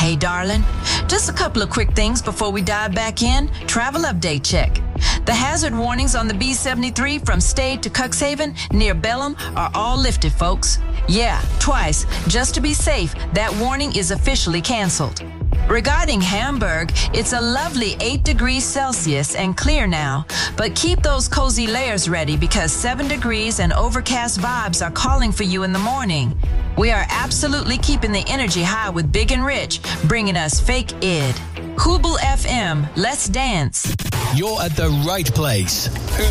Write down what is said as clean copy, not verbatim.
Hey, darling, just a couple of quick things before we dive back in. Travel update check. The hazard warnings on the B-73 from Stade to Cuxhaven near Belém are all lifted, folks. Yeah, twice. Just to be safe, that warning is officially canceled. Regarding Hamburg, it's a lovely 8 degrees Celsius and clear now, but keep those cozy layers ready because 7 degrees and overcast vibes are calling for you in the morning. We are absolutely keeping the energy high with Big and Rich, bringing us Fake Id. Hubel FM, let's dance. You're at the right place.